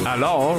Alors,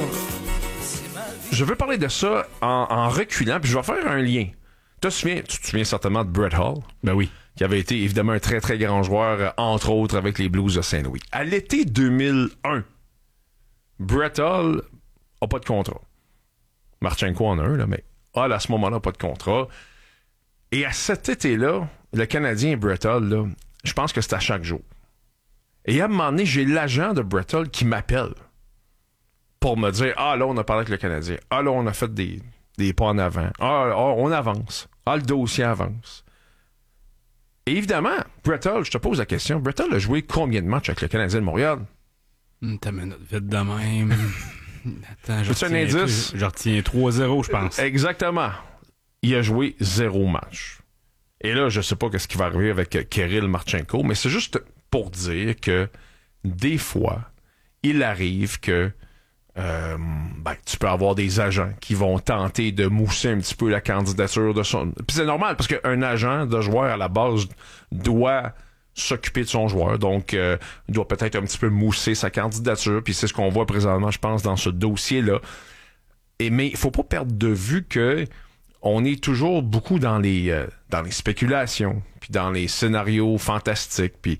je veux parler de ça en reculant, puis je vais faire un lien. Tu te souviens certainement de Brett Hull? Ben oui. Qui avait été évidemment un très très grand joueur, entre autres avec les Blues de Saint-Louis. À l'été 2001, Brett Hull a pas de contrat. Marchenko en a un, là, mais Hull à ce moment-là pas de contrat. Et à cet été-là, le Canadien Brett Hull, là, je pense que c'est à chaque jour. Et à un moment donné, j'ai l'agent de Brett Hull qui m'appelle pour me dire « Ah, là, on a parlé avec le Canadien. Ah, là, on a fait des pas en avant. Ah, on avance. Ah, le dossier avance. » Et évidemment, Brett Hull, je te pose la question, Brett Hull a joué combien de matchs avec le Canadien de Montréal? T'as minute vite de même. Attends, veux-tu un indice? Je retiens 3-0, je pense. Exactement. Il a joué 0 match. Et là, je sais pas ce qui va arriver avec Kirill Marchenko, mais c'est juste pour dire que des fois, il arrive que tu peux avoir des agents qui vont tenter de mousser un petit peu la candidature de son... Puis c'est normal, parce qu'un agent de joueur, à la base, doit s'occuper de son joueur. Donc, il doit peut-être un petit peu mousser sa candidature. Puis c'est ce qu'on voit présentement, je pense, dans ce dossier-là. Mais il faut pas perdre de vue que on est toujours beaucoup dans les spéculations, puis dans les scénarios fantastiques. Puis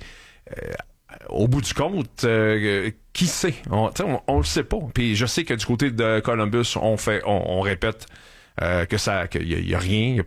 au bout du compte, qui sait? On le sait pas. Puis je sais que du côté de Columbus, on répète qu'il y a rien, il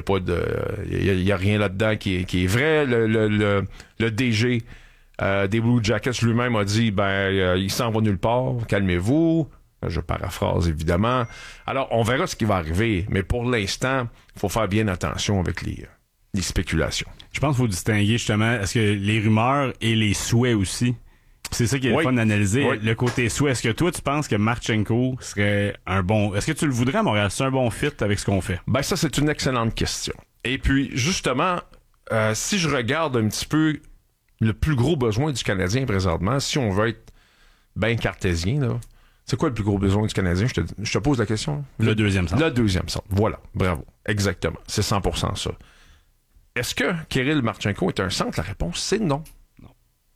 y a rien là-dedans qui est vrai. Le DG des Blue Jackets lui-même a dit il s'en va nulle part, calmez-vous. Je paraphrase évidemment. Alors on verra ce qui va arriver, mais pour l'instant, il faut faire bien attention avec les spéculations. Je pense qu'il faut distinguer justement est-ce que les rumeurs et les souhaits aussi. C'est ça qui est le fun d'analyser. Oui. Le côté souhait. Est-ce que toi, tu penses que Marchenko serait un bon... Est-ce que tu le voudrais à Montréal? C'est un bon fit avec ce qu'on fait? Ça, c'est une excellente question. Et puis, justement, si je regarde un petit peu le plus gros besoin du Canadien présentement, si on veut être bien cartésien, là, c'est quoi le plus gros besoin du Canadien? Je te pose la question. Le deuxième centre. Le deuxième centre. Voilà. Bravo. Exactement. C'est 100% ça. Est-ce que Kirill Marchenko est un centre? La réponse, c'est non. Non.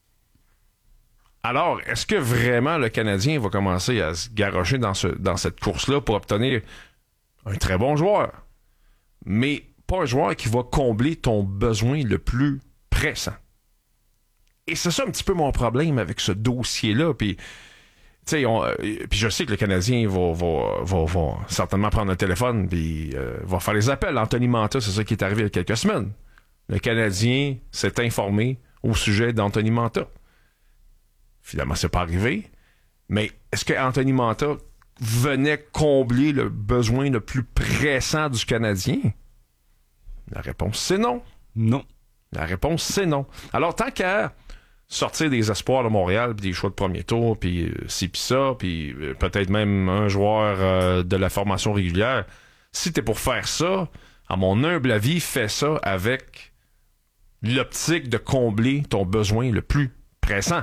Alors, est-ce que vraiment le Canadien va commencer à se garrocher dans cette course-là pour obtenir un très bon joueur, mais pas un joueur qui va combler ton besoin le plus pressant? Et c'est ça un petit peu mon problème avec ce dossier-là. Puis, puis je sais que le Canadien va certainement prendre un téléphone puis va faire les appels. Anthony Mantha, c'est ça qui est arrivé il y a quelques semaines. Le Canadien s'est informé au sujet d'Anthony Mantha. Finalement, c'est pas arrivé. Mais est-ce que Anthony Mantha venait combler le besoin le plus pressant du Canadien? La réponse, c'est non. Non. La réponse, c'est non. Alors, tant qu'à sortir des espoirs de Montréal, puis des choix de premier tour, puis ci, puis ça, puis peut-être même un joueur de la formation régulière, si t'es pour faire ça, à mon humble avis, fais ça avec l'optique de combler ton besoin le plus pressant.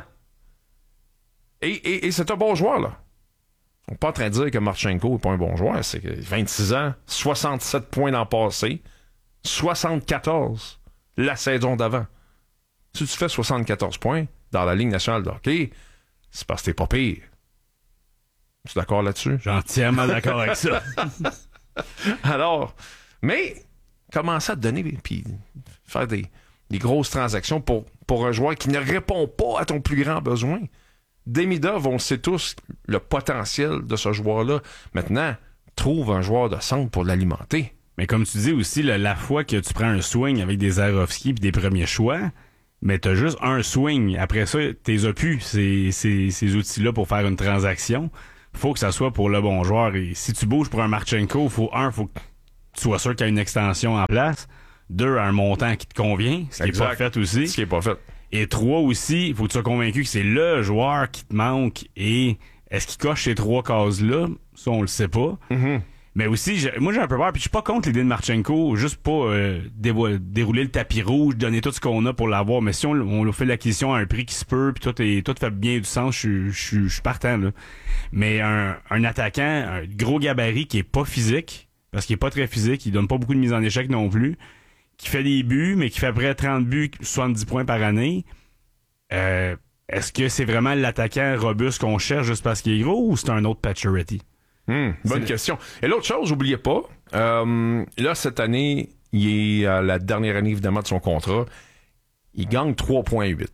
Et c'est un bon joueur, là. On n'est pas en train de dire que Marchenko n'est pas un bon joueur. C'est 26 ans, 67 points l'an passé, 74 la saison d'avant. Si tu fais 74 points dans la Ligue nationale de hockey, c'est parce que t'es pas pire. Tu es d'accord là-dessus? J'suis entièrement d'accord avec ça. Alors, mais commencer à te donner puis faire des grosses transactions pour un joueur qui ne répond pas à ton plus grand besoin. Demidov, on sait tous le potentiel de ce joueur-là. Maintenant, trouve un joueur de centre pour l'alimenter. Mais comme tu dis aussi, la fois que tu prends un swing avec des Zarovski et des premiers choix, mais t'as juste un swing. Après ça, t'es as plus ces outils-là pour faire une transaction. Faut que ça soit pour le bon joueur. Et si tu bouges pour un Marchenko, faut que tu sois sûr qu'il y a une extension en place. 2, un montant qui te convient, ce qui est pas fait aussi. Ce qui est pas fait. Et 3 aussi, il faut que tu sois convaincu que c'est le joueur qui te manque. Et est-ce qu'il coche ces 3 cases-là? Ça, on le sait pas. Mm-hmm. Mais aussi, moi j'ai un peu peur, puis je suis pas contre l'idée de Marchenko, juste pas dérouler le tapis rouge, donner tout ce qu'on a pour l'avoir. Mais si on fait l'acquisition à un prix qui se peut, puis tout fait bien du sens, je suis partant, là. Mais un attaquant, un gros gabarit qui est pas physique, parce qu'il est pas très physique, il donne pas beaucoup de mise en échec non plus, qui fait des buts, mais qui fait à peu près 30 buts, 70 points par année, est-ce que c'est vraiment l'attaquant robuste qu'on cherche juste parce qu'il est gros ou c'est un autre Pacioretty? Bonne question. Et l'autre chose, n'oubliez pas, là, cette année, il est à la dernière année, évidemment, de son contrat. Il gagne 3,8.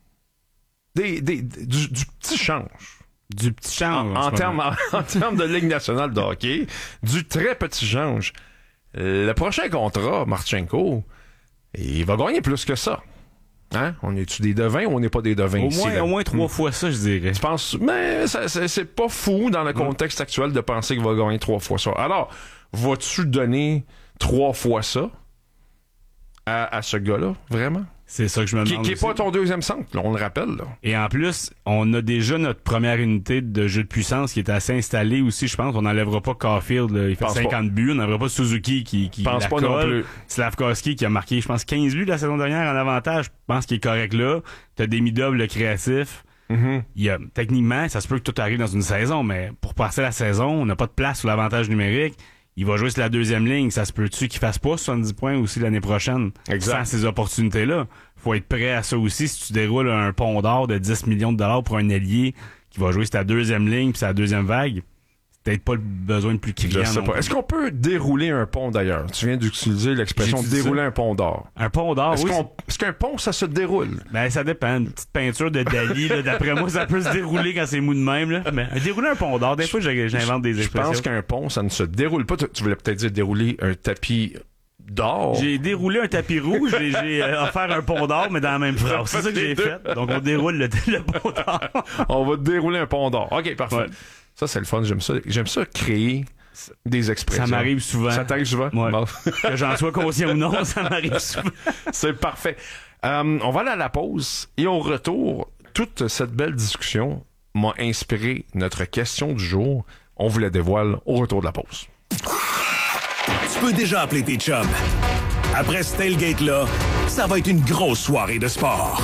Du petit change. Du petit change. En termes de Ligue nationale de hockey, du très petit change. Le prochain contrat, Marchenko, il va gagner plus que ça. Hein? On est-tu des devins ou on n'est pas des devins ici? Au moins 3 fois ça, je dirais. Tu penses? Mais c'est pas fou dans le contexte actuel de penser qu'il va gagner 3 fois ça. Alors, vas-tu donner 3 fois ça à ce gars-là, vraiment? C'est ça que je me demande. Qui est pas ton deuxième centre, là, on le rappelle. Là. Et en plus, on a déjà notre première unité de jeu de puissance qui est assez installée aussi, je pense. On n'enlèvera pas Caulfield, là, il fait 50 buts. On n'enlèvera pas Suzuki qui pense la pas colle. non plus. Slavkovski qui a marqué, je pense, 15 buts la saison dernière en avantage. Je pense qu'il est correct là. T'as Demidov, le créatif. Il y a, techniquement, ça se peut que tout arrive dans une saison, mais pour passer la saison, on n'a pas de place sur l'avantage numérique. Il va jouer sur la deuxième ligne. Ça se peut-tu qu'il fasse pas 70 points aussi l'année prochaine? Exact. Sans ces opportunités-là. Faut être prêt à ça aussi si tu déroules un pont d'or de 10 millions de dollars pour un ailier qui va jouer sur ta deuxième ligne puis sa deuxième vague. C'est peut-être pas le besoin le plus criant. Je sais pas. Est-ce qu'on peut dérouler un pont d'ailleurs? Tu viens d'utiliser l'expression dérouler un pont d'or. Un pont d'or, oui. Est-ce qu'un pont, ça se déroule? Ben, ça dépend. Une petite peinture de Dali, là, d'après moi, ça peut se dérouler quand c'est mou de même, là. Mais dérouler un pont d'or, des fois, j'invente des expressions. Je pense qu'un pont, ça ne se déroule pas. Tu voulais peut-être dire dérouler un tapis d'or. J'ai déroulé un tapis rouge et j'ai offert un pont d'or, mais dans la même phrase. C'est ça que j'ai fait. Donc, on déroule le pont d'or. On va dérouler un pont d'or. OK, parfait. Ouais. Ça, c'est le fun. J'aime ça créer des expressions. Ça m'arrive souvent. Ça t'arrive souvent? Ouais. Bon. Que j'en sois conscient ou non, ça m'arrive souvent. C'est parfait. On va aller à la pause et au retour, toute cette belle discussion m'a inspiré notre question du jour. On vous la dévoile au retour de la pause. Tu peux déjà appeler tes chums. Après ce tailgate-là, ça va être une grosse soirée de sport.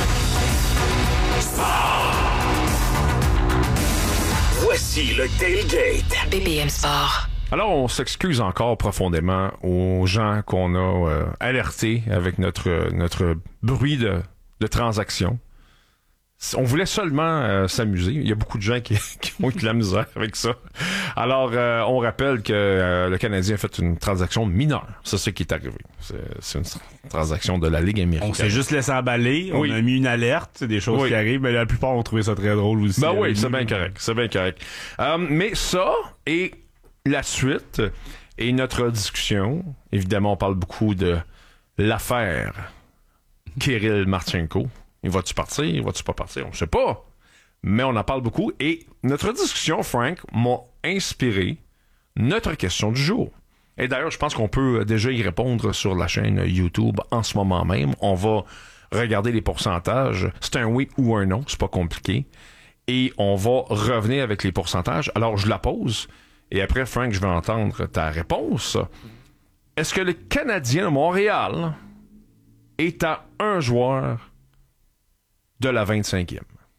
Voici le tailgate. BPM Sport. Alors, on s'excuse encore profondément aux gens qu'on a alertés avec notre bruit de transaction. On voulait seulement s'amuser. Il y a beaucoup de gens qui ont eu de la misère avec ça. Alors, on rappelle que le Canadien a fait une transaction mineure. C'est ce qui est arrivé. C'est une transaction de la Ligue américaine. On s'est juste laissé emballer. Oui. On a mis une alerte. C'est des choses qui arrivent, mais la plupart ont trouvé ça très drôle aussi. Ben oui, c'est bien correct. C'est bien correct. Mais ça et la suite et notre discussion, évidemment, on parle beaucoup de l'affaire Kirill Marchenko. Il va-tu partir? Il va-tu pas partir? On ne sait pas. Mais on en parle beaucoup. Et notre discussion, Frank, m'a inspiré notre question du jour. Et d'ailleurs, je pense qu'on peut déjà y répondre sur la chaîne YouTube en ce moment même. On va regarder les pourcentages. C'est un oui ou un non. C'est pas compliqué. Et on va revenir avec les pourcentages. Alors, je la pose. Et après, Frank, je vais entendre ta réponse. Est-ce que le Canadien de Montréal est à un joueur de la 25e?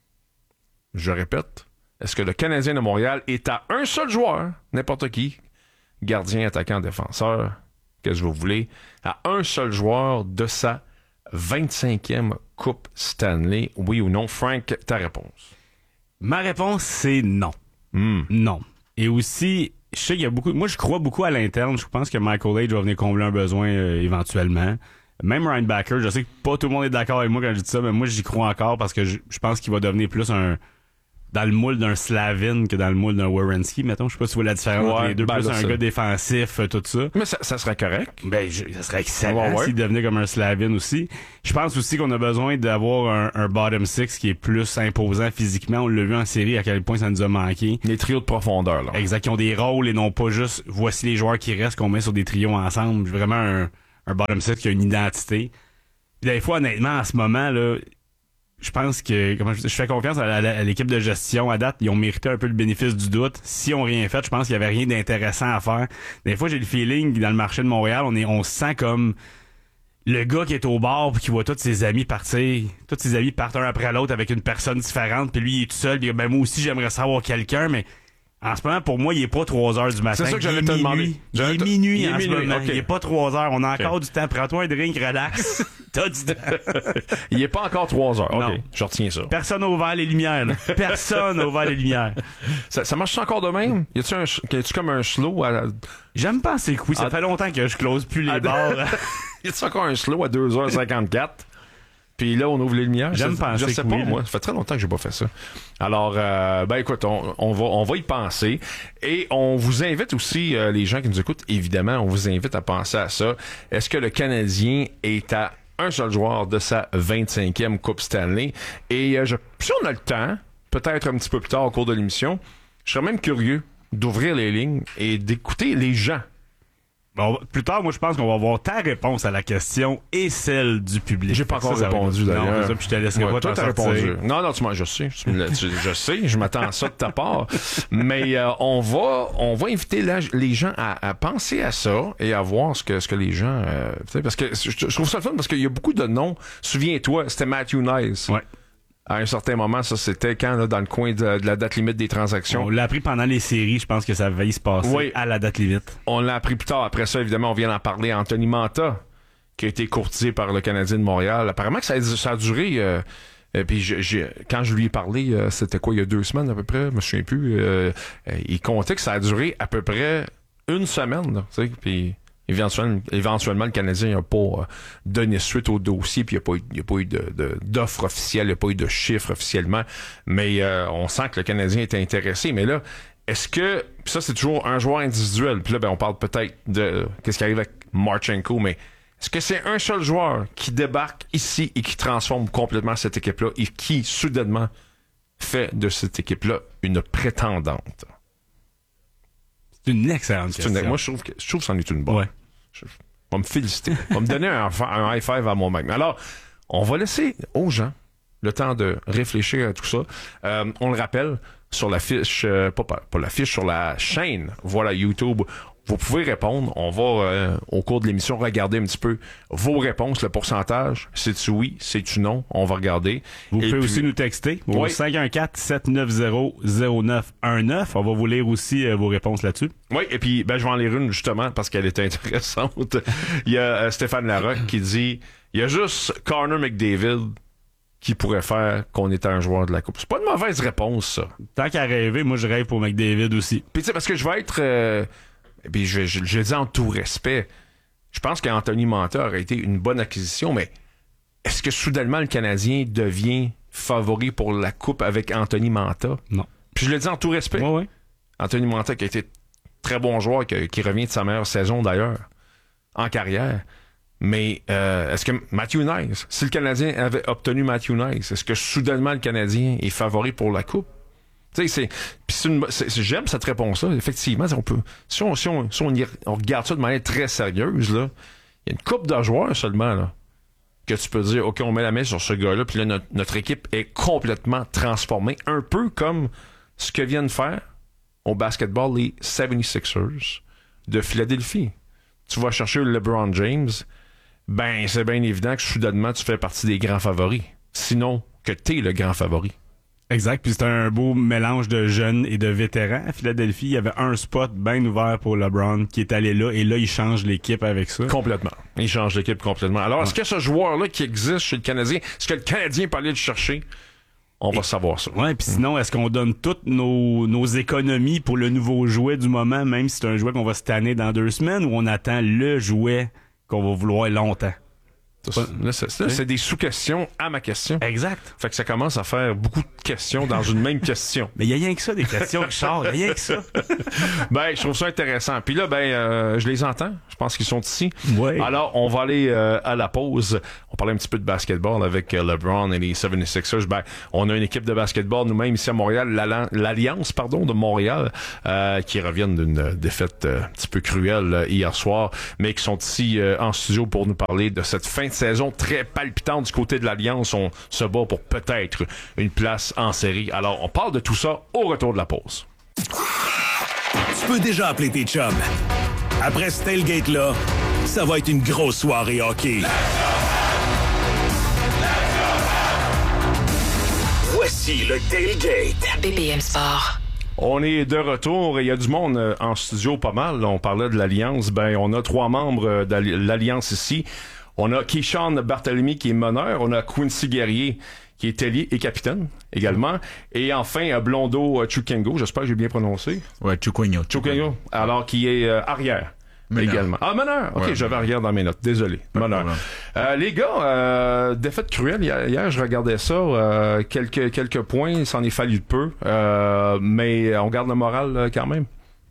Je répète, est-ce que le Canadien de Montréal est à un seul joueur, n'importe qui, gardien, attaquant, défenseur, qu'est-ce que vous voulez, à un seul joueur de sa 25e Coupe Stanley, oui ou non? Frank, ta réponse? Ma réponse, c'est non. Non. Et aussi, je sais qu'il y a beaucoup... Moi, je crois beaucoup à l'interne. Je pense que Michael Age va venir combler un besoin éventuellement. Même Ryan Backer, je sais que pas tout le monde est d'accord avec moi quand je dis ça, mais moi, j'y crois encore parce que je pense qu'il va devenir plus dans le moule d'un Slavin que dans le moule d'un Werenski, mettons. Je sais pas si vous voyez la différence entre les deux. Plus un gars défensif, tout ça. Mais ça serait correct. Ben, ça serait excellent s'il devenait comme un Slavin aussi. Je pense aussi qu'on a besoin d'avoir un bottom six qui est plus imposant physiquement. On l'a vu en série à quel point ça nous a manqué. Les trios de profondeur, là. Exact, qui ont des rôles et non pas juste voici les joueurs qui restent qu'on met sur des trios ensemble. Vraiment un bottom six qui a une identité. Puis des fois, honnêtement, en ce moment, là, je pense que je fais confiance à l'équipe de gestion à date. Ils ont mérité un peu le bénéfice du doute. Si on rien fait, je pense qu'il y avait rien d'intéressant à faire. Des fois, j'ai le feeling que dans le marché de Montréal, on se sent comme le gars qui est au bar puis qui voit tous ses amis partir. Tous ses amis partent un après l'autre avec une personne différente. Puis lui, il est tout seul. Puis ben moi aussi, j'aimerais savoir quelqu'un, mais En ce moment, pour moi, il est pas 3 heures du matin. C'est ça que j'allais te demander. Il est minuit en ce moment. Okay. Il est pas 3 heures. On a encore du temps. Prends-toi un drink, relax. T'as du temps. Il est pas encore 3 heures. Non. OK, je retiens ça. Personne n'a ouvert les lumières. Là. Personne n'a ouvert les lumières. Ça marche encore de même? Y a-tu comme un slow à... J'aime penser que oui. Ça fait longtemps que je close plus les bars. Y a-tu encore un slow à 2h54? Puis là, on ouvre les lumières. J'aime penser je sais que pas, oui, moi. Ça fait très longtemps que j'ai pas fait ça. Alors, ben écoute, on va y penser. Et on vous invite aussi, les gens qui nous écoutent, évidemment, on vous invite à penser à ça. Est-ce que le Canadien est à un seul joueur de sa 25e Coupe Stanley? Et si on a le temps, peut-être un petit peu plus tard au cours de l'émission, je serais même curieux d'ouvrir les lignes et d'écouter les gens. Bon, plus tard, moi, je pense qu'on va avoir ta réponse à la question et celle du public. J'ai pas encore répondu, d'ailleurs. Non, c'est ça, puis je te laisserai pas toi, t'en t'as sortir. répondu. Non, je sais. Je sais, je m'attends à ça de ta part. Mais on va inviter les gens à penser à ça et à voir ce que les gens... parce que je trouve ça le fun, parce qu'il y a beaucoup de noms. Souviens-toi, c'était Matthew Nice. Ouais. À un certain moment, ça, c'était quand, là, dans le coin de la date limite des transactions. On l'a appris pendant les séries, je pense que ça va y se passer à la date limite. On l'a appris plus tard. Après ça, évidemment, on vient d'en parler. Anthony Mantha, qui a été courtisé par le Canadien de Montréal. Apparemment que ça a duré... puis quand je lui ai parlé, c'était quoi, il y a 2 semaines à peu près, je me souviens plus, il comptait que ça a duré à peu près 1 semaine, là, tu sais, puis... Éventuellement, le Canadien n'a pas donné suite au dossier, puis il n'y a pas eu d'offre officielle, il n'y a pas eu de chiffre officiellement, mais on sent que le Canadien est intéressé. Mais là, est-ce que... Puis ça, c'est toujours un joueur individuel, puis là, ben, on parle peut-être de qu'est-ce qui arrive avec Marchenko, mais est-ce que c'est un seul joueur qui débarque ici et qui transforme complètement cette équipe-là et qui, soudainement, fait de cette équipe-là une prétendante? C'est une excellente question. Moi, je trouve que c'en est une bonne. Ouais. Je vais me féliciter. On va me donner un high five à moi-même. Alors, on va laisser aux gens le temps de réfléchir à tout ça. On le rappelle, sur la fiche, pas la fiche, sur la chaîne, voilà, YouTube, vous pouvez répondre. On va, au cours de l'émission, regarder un petit peu vos réponses, le pourcentage. C'est-tu oui, c'est-tu non? On va regarder. Vous pouvez aussi nous texter au 514-790-0919. On va vous lire aussi vos réponses là-dessus. Oui, et puis ben, je vais en lire une justement parce qu'elle est intéressante. Il y a Stéphane Larocque qui dit « Il y a juste Connor McDavid qui pourrait faire qu'on est un joueur de la Coupe. » C'est pas une mauvaise réponse, ça. Tant qu'à rêver, moi je rêve pour McDavid aussi. Puis tu sais, parce que je vais être... puis je dis en tout respect, je pense qu'Anthony Mantha aurait été une bonne acquisition, mais est-ce que soudainement le Canadien devient favori pour la Coupe avec Anthony Mantha? Non. Puis je le dis en tout respect. Ouais. Anthony Mantha qui a été très bon joueur, qui revient de sa meilleure saison d'ailleurs, en carrière. Mais est-ce que Matthew Nice, si le Canadien avait obtenu Matthew Nice, est-ce que soudainement le Canadien est favori pour la Coupe? Tu sais, j'aime cette réponse-là. Effectivement, on peut, si on regarde ça de manière très sérieuse, là, il y a une couple de joueurs seulement là, que tu peux dire, OK, on met la main sur ce gars-là, puis là, notre équipe est complètement transformée, un peu comme ce que viennent faire au basketball les 76ers de Philadelphie. Tu vas chercher le LeBron James, ben c'est bien évident que soudainement, tu fais partie des grands favoris. Sinon, que t'es le grand favori. Exact, puis c'était un beau mélange de jeunes et de vétérans. À Philadelphie, il y avait un spot bien ouvert pour LeBron qui est allé là, et là, il change l'équipe avec ça. Complètement. Il change l'équipe complètement. Alors, est-ce que ce joueur-là qui existe chez le Canadien, est-ce que le Canadien peut aller le chercher? On va savoir ça. Ouais, puis sinon, est-ce qu'on donne toutes nos économies pour le nouveau jouet du moment, même si c'est un jouet qu'on va se tanner dans 2 semaines, ou on attend le jouet qu'on va vouloir longtemps? Là, c'est des sous-questions à ma question. Exact. Fait que ça commence à faire beaucoup de questions dans une même question. Mais il y a rien que ça, des questions, Richard. Il y a rien que ça. Ben, je trouve ça intéressant. Puis là, je les entends. Je pense qu'ils sont ici. Ouais. Alors, on va aller à la pause. On parlait un petit peu de basketball avec LeBron et les 76ers. Ben, on a une équipe de basketball nous-mêmes ici à Montréal, l'Alliance, de Montréal, qui reviennent d'une défaite un petit peu cruelle hier soir, mais qui sont ici en studio pour nous parler de cette fin de saison très palpitante du côté de l'Alliance. On se bat pour peut-être une place en série. Alors, on parle de tout ça au retour de la pause. Tu peux déjà appeler tes chums. Après ce tailgate-là, ça va être une grosse soirée hockey. Voici le tailgate. BPM Sport. On est de retour. Il y a du monde en studio pas mal. On parlait de l'Alliance. Ben, on a 3 membres de l'Alliance ici. On a Keyshawn Barthélemy qui est meneur. On a Quincy Guerrier qui est ailier et capitaine également. Et enfin, Blondo Chukengo. J'espère que j'ai bien prononcé. Ouais, Chukengo. Alors, qui est arrière. Meneur. Également. Ah, meneur! OK, Ouais, j'avais arrière dans mes notes. Désolé. Meneur. Les gars, défaite cruelle. Hier, je regardais ça. Quelques points. Il s'en est fallu de peu. Mais on garde le moral quand même.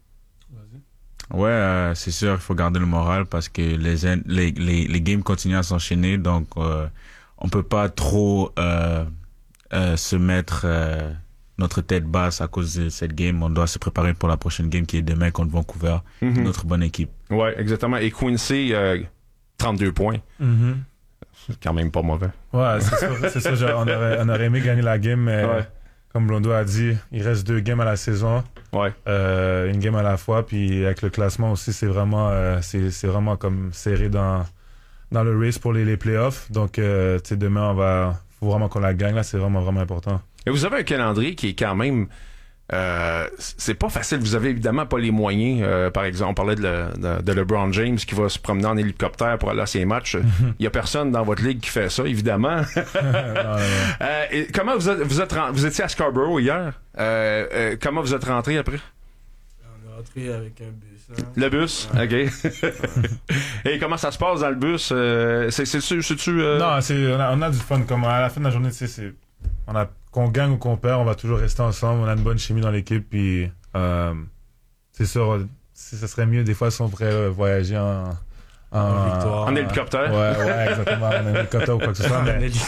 Ouais, c'est sûr, il faut garder le moral parce que les games continuent à s'enchaîner. Donc, on peut pas trop se mettre notre tête basse à cause de cette game. On doit se préparer pour la prochaine game qui est demain contre Vancouver. Notre bonne équipe. Ouais, exactement. Et Quincy, 32 points. C'est quand même pas mauvais. Ouais, c'est ça. On aurait aimé gagner la game, mais comme Blondo a dit, il reste 2 games à la saison. Ouais. Une game à la fois. Puis avec le classement aussi, c'est vraiment comme serré dans le race pour les playoffs. Donc, demain, faut vraiment qu'on la gagne. Là, c'est vraiment, vraiment important. Et vous avez un calendrier qui est quand même... c'est pas facile. Vous avez évidemment pas les moyens. Par exemple, on parlait de LeBron James qui va se promener en hélicoptère pour aller à ses matchs. Il y a personne dans votre ligue qui fait ça, évidemment. Non. Et comment vous étiez à Scarborough hier? Comment vous êtes rentré après? On est rentré avec un bus. Hein? Le bus? OK. Et comment ça se passe dans le bus? C'est-tu... Non, on a du fun. Comme à la fin de la journée, qu'on gagne ou qu'on perd, on va toujours rester ensemble. On a une bonne chimie dans l'équipe. Puis, c'est sûr, ça serait mieux des fois si on pourrait voyager en victoire. En hélicoptère? Ouais, exactement. En hélicoptère ou quoi que ce soit.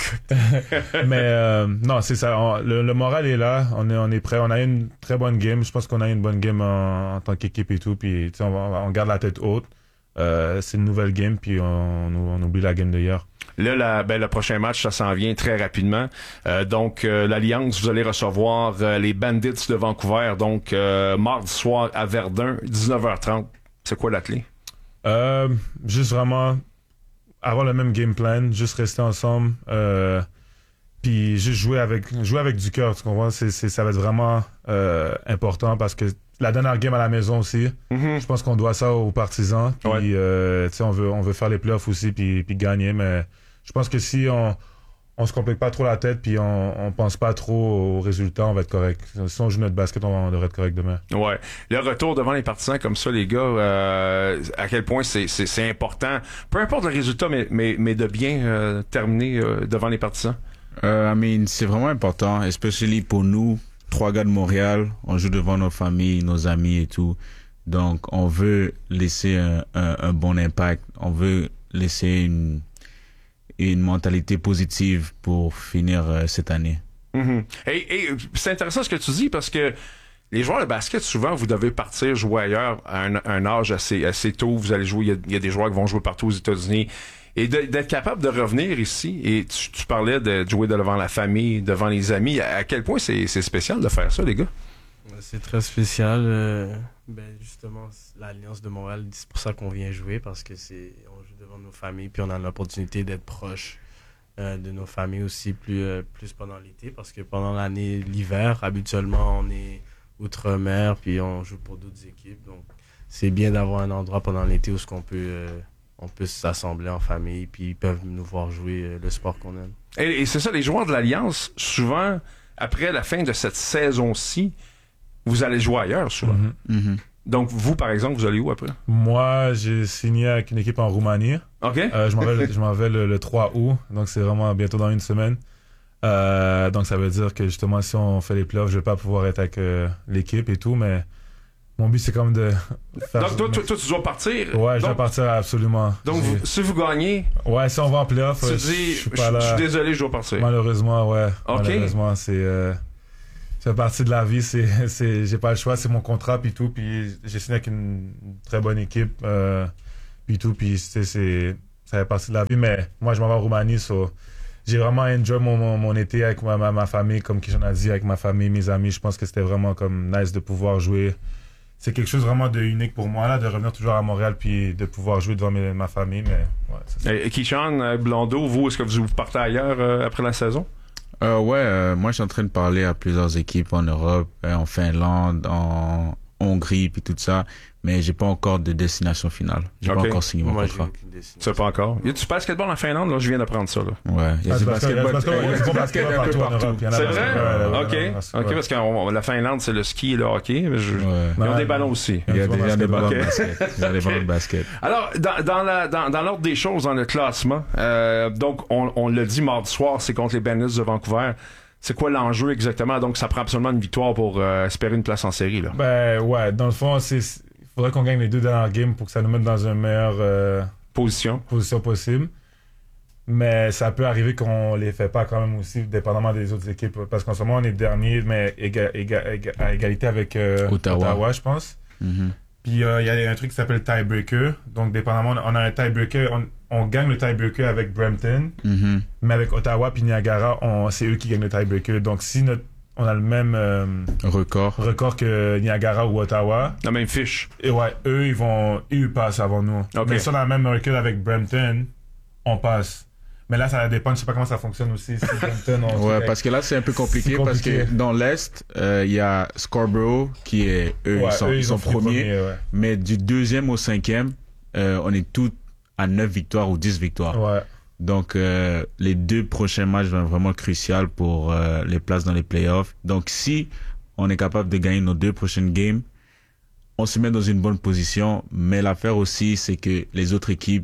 Mais non, c'est ça. Le moral est là. On est prêt. On a eu une très bonne game. Je pense qu'on a eu une bonne game en tant qu'équipe et tout. Puis, on garde la tête haute. C'est une nouvelle game. Puis, on oublie la game d'hier. Là, le prochain match, ça s'en vient très rapidement. Donc, l'Alliance, vous allez recevoir les Bandits de Vancouver. Donc, mardi soir à Verdun, 19h30. C'est quoi la clé? Juste vraiment avoir le même game plan, juste rester ensemble, puis juste jouer avec du cœur. Tu comprends? Ça va être vraiment important parce que la dernière game à la maison aussi, je pense qu'on doit ça aux partisans. Puis, on veut faire les playoffs aussi puis gagner, mais je pense que si on se complique pas trop la tête puis on pense pas trop aux résultats, on va être correct. Si on joue notre basket, on devrait être correct demain. Ouais. Le retour devant les partisans comme ça, les gars, à quel point c'est important. Peu importe le résultat, mais de bien terminer devant les partisans. C'est vraiment important, especially pour nous, 3 gars de Montréal. On joue devant nos familles, nos amis et tout. Donc, on veut laisser un bon impact. On veut laisser une mentalité positive pour finir cette année. Et c'est intéressant ce que tu dis parce que les joueurs de basket, souvent, vous devez partir jouer ailleurs à un âge assez tôt. Vous allez jouer, il y a des joueurs qui vont jouer partout aux États-Unis. Et d'être capable de revenir ici, et tu parlais de jouer devant la famille, devant les amis, à quel point c'est spécial de faire ça, les gars? C'est très spécial. Justement, l'Alliance de Montréal, c'est pour ça qu'on vient jouer, parce que on joue devant nos familles, puis on a l'opportunité d'être proche de nos familles aussi plus pendant l'été, parce que pendant l'hiver, habituellement, on est outre-mer, puis on joue pour d'autres équipes. Donc, c'est bien d'avoir un endroit pendant l'été où on peut s'assembler en famille, puis ils peuvent nous voir jouer le sport qu'on aime. Et c'est ça, les joueurs de l'Alliance, souvent, après la fin de cette saison-ci, vous allez jouer ailleurs, souvent. Donc, vous, par exemple, vous allez où après? Moi, j'ai signé avec une équipe en Roumanie. OK. Je m'en vais le 3 août, donc c'est vraiment bientôt dans une semaine. Donc, ça veut dire que, justement, si on fait les playoffs, je vais pas pouvoir être avec l'équipe et tout, mais mon but, c'est comme de faire... Donc, toi, tu dois partir? Ouais, je dois partir absolument. Donc, si vous gagnez... Ouais, si on va en playoff, tu dis, je suis désolé, je dois partir. Malheureusement, ouais. OK. Malheureusement, ça fait partie de la vie, j'ai pas le choix, c'est mon contrat puis tout, puis j'ai signé avec une très bonne équipe puis tout, puis ça fait partie de la vie, mais moi je m'en vais en Roumanie, j'ai vraiment enjoy mon été avec ma famille, comme Keyshawn a dit, avec ma famille, mes amis. Je pense que c'était vraiment comme nice de pouvoir jouer. C'est quelque chose vraiment de unique pour moi là, de revenir toujours à Montréal puis de pouvoir jouer devant ma famille, mais ouais, c'est ça. Keyshawn, Blondo, vous, est-ce que vous partez ailleurs après la saison? Moi je suis en train de parler à plusieurs équipes en Europe, en Finlande, en Hongrie puis tout ça, mais j'ai pas encore de destination finale. J'ai pas encore signé mon Moi, j'ai contrat. aucune destination. Tu sais pas encore. Y a du basketball en Finlande, là, je viens d'apprendre ça, là. Ouais, il y a du basketball. Il y a du bon basketball partout en Europe. Il y en a C'est partout. vrai? Ouais, OK. ouais. OK, parce que la Finlande, c'est le ski et le hockey. Mais Ouais. ils ont Ouais. des ballons aussi. Il y a déjà des ballons de Ok. basket. Il y a des ballons de basket. Alors, dans l'ordre des choses, dans le classement, donc, on l'a dit mardi soir, c'est contre les Bandits de Vancouver. C'est quoi l'enjeu exactement? Donc, ça prend absolument une victoire pour espérer une place en série, là. Ben ouais, dans le fond, il faudrait qu'on gagne les 2 dernières games pour que ça nous mette dans une meilleure Position. position possible. Mais ça peut arriver qu'on les fait pas quand même aussi, dépendamment des autres équipes. Parce qu'en ce moment, on est dernier, mais à égalité avec Ottawa. je pense. Mhm. Puis il y a un truc qui s'appelle tiebreaker. Donc, dépendamment, on a un tiebreaker. On gagne le tiebreaker avec Brampton, Mhm. mais avec Ottawa puis Niagara, c'est eux qui gagnent le tiebreaker. Donc, si on a le même Record. record que Niagara ou Ottawa, La même fiche. et ouais, ils passent avant nous. Ok. Mais si on a le même record avec Brampton, on passe. Mais là, ça dépend, je sais pas comment ça fonctionne aussi. Si Brampton, Ouais, parce que là, c'est un peu compliqué, C'est parce compliqué. que dans l'Est, il y a Scarborough qui est, eux, ils sont pris premiers. ouais. Mais du 2e au 5e, on est tous à 9 victoires ou 10 victoires. Ouais. Donc, les 2 prochains matchs vont être vraiment cruciaux pour les places dans les playoffs. Donc, si on est capable de gagner nos 2 prochaines games, on se met dans une bonne position. Mais l'affaire aussi, c'est que les autres équipes,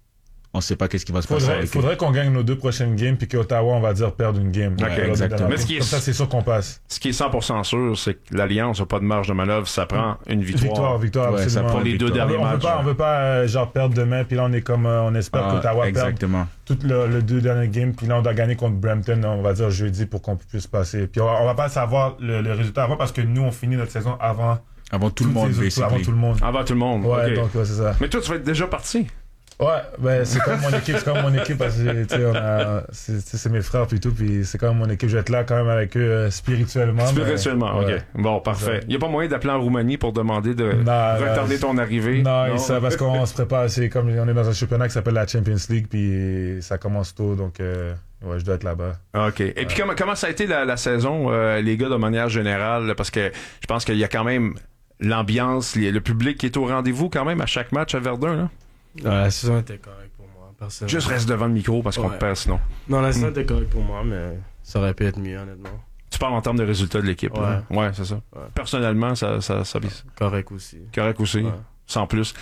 on sait pas qu'est-ce qui va se passer avec eux. Faudrait qu'on gagne nos 2 prochaines games puis qu'Ottawa, on va dire, perde une game. Ok, exactement. Mais ce qui est- Comme ça, c'est sûr qu'on passe. Ce qui est 100% sûr, c'est que l'Alliance n'a pas de marge de manœuvre. Ça prend une victoire. Victoire, Ouais, ça absolument. Pour les 2 victoire. derniers matchs. On veut pas genre perdre demain puis là on est comme on espère qu'Ottawa perde Exactement. tout le 2 derniers games puis là on doit gagner contre Brampton, on va dire jeudi pour qu'on puisse passer. Puis on va pas savoir le résultat avant parce que nous on finit notre saison avant Avant tout le toutes monde, les autres- avant basically. tout le monde. Avant tout le monde. Ouais, OK. donc ouais, c'est ça. Mais toi, tu vas être déjà parti. Ouais, ben c'est comme mon équipe parce que tu sais c'est mes frères puis tout puis c'est comme mon équipe, je vais être là quand même avec eux spirituellement. Spirituellement, mais- OK. Bon, parfait. Ouais. Il n'y a pas moyen d'appeler en Roumanie pour demander de Non, retarder ton arrivée? Non, ça, parce qu'on se prépare, c'est comme on est dans un championnat qui s'appelle la Champions League puis ça commence tôt donc ouais, je dois être là-bas. OK. Et puis comment ça a été la saison, les gars, de manière générale? Parce que je pense qu'il y a quand même l'ambiance, le public qui est au rendez-vous quand même à chaque match à Verdun, là. La saison était correcte pour moi, personnellement. Juste reste devant le micro parce qu'on Ouais. te perd sinon. Non, la saison était correcte pour moi, mais ça aurait pu être mieux, honnêtement. Tu parles en termes de résultats de l'équipe. là. Ouais, c'est ça. Ouais. Personnellement, ça Correct aussi. correct aussi. Ouais. Sans plus.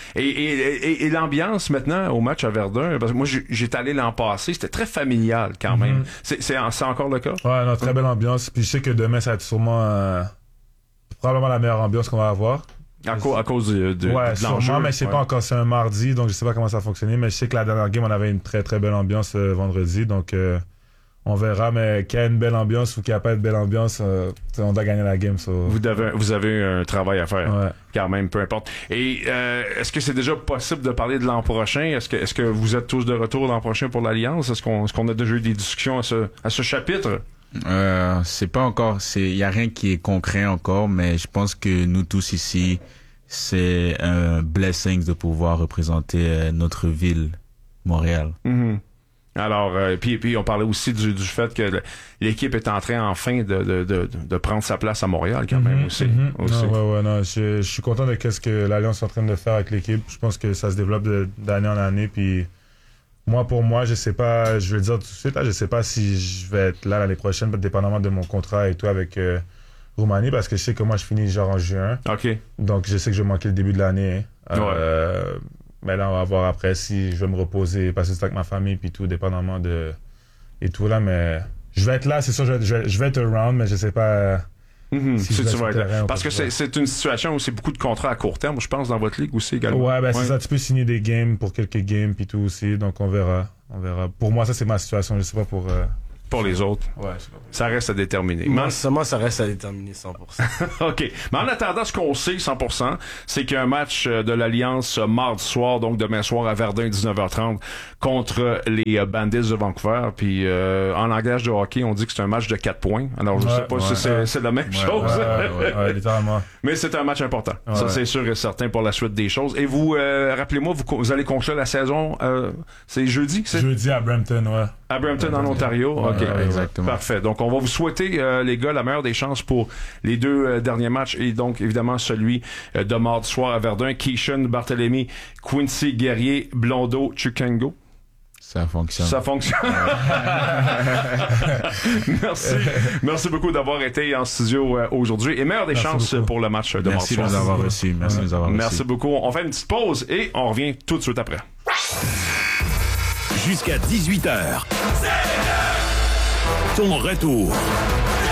Et l'ambiance maintenant au match à Verdun, parce que moi j'étais allé l'an passé, c'était très familial quand même. Mhm. C'est encore le cas? Ouais, non, très belle ambiance. Puis je sais que demain, ça va être sûrement probablement la meilleure ambiance qu'on va avoir. À cause de Ouais, de l'enjeu. sûrement, mais je sais Ouais. pas encore, c'est un mardi, donc je sais pas comment ça va fonctionner. Mais je sais que la dernière game, on avait une très très belle ambiance vendredi, donc on verra. Mais qu'il y a une belle ambiance ou qu'il n'y a pas de belle ambiance, on doit gagner la game. So. Vous avez un travail à faire, Ouais. quand même, peu importe. Et est-ce que c'est déjà possible de parler de l'an prochain? Est-ce que vous êtes tous de retour l'an prochain pour l'Alliance? Est-ce qu'on a déjà eu des discussions à ce chapitre? C'est pas encore, il y a rien qui est concret encore, mais je pense que nous tous ici, c'est un blessing de pouvoir représenter notre ville, Montréal. Mhm. Alors, puis on parlait aussi du fait que l'équipe est en train enfin de prendre sa place à Montréal quand même aussi. aussi. Non, ouais, non, je suis content de ce que l'Alliance est en train de faire avec l'équipe. Je pense que ça se développe d'année en année. Puis pour moi, je sais pas, je vais le dire tout de suite, là, je sais pas si je vais être là l'année prochaine, dépendamment de mon contrat et tout avec Roumanie, parce que je sais que moi, je finis genre en juin. OK. Donc, je sais que je vais manquer le début de l'année. Mais là, on va voir après si je vais me reposer, passer du temps avec ma famille, puis tout, dépendamment de... Et tout, là, mais... Je vais être là, c'est sûr, je vais être around, mais je sais pas... Mhm. Si Si je tu vais vas sur être le terrain là. ou Parce que quoi que ce c'est une situation où c'est beaucoup de contrats à court terme, je pense, dans votre ligue aussi également. Ouais, ben c'est ça, tu peux signer des games pour quelques games, puis tout aussi, donc on verra. Pour moi, ça, c'est ma situation, je sais pas pour... Pour les autres, Ouais, je sais pas. ça reste à déterminer. Moi, ça reste à déterminer 100%. OK. Mais en attendant, ce qu'on sait 100%, c'est qu'il y a un match de l'Alliance mardi soir, donc demain soir à Verdun, 19h30, contre les Bandits de Vancouver. Puis en langage de hockey, on dit que c'est un match de 4 points. Alors, je sais pas si c'est la même chose. Ouais, littéralement. Mais c'est un match important. Ouais. Ça, c'est sûr et certain pour la suite des choses. Et vous, rappelez-moi, vous allez conclure la saison, c'est jeudi, c'est Jeudi à Brampton, ouais. à Brampton, en Ontario. OK. exactement. Parfait. Donc, on va vous souhaiter, les gars, la meilleure des chances pour les 2 derniers matchs et donc, évidemment, celui de mardi soir à Verdun. Keishon, Barthélemy, Quincy, Guerrier, Blondeau, Chukango. Ça fonctionne. Ça fonctionne. Merci beaucoup d'avoir été en studio aujourd'hui et meilleure des chances pour le match de mardi soir. Merci de nous avoir reçus. Merci beaucoup. On fait une petite pause et on revient tout de suite après. Jusqu'à 18h. Ton retour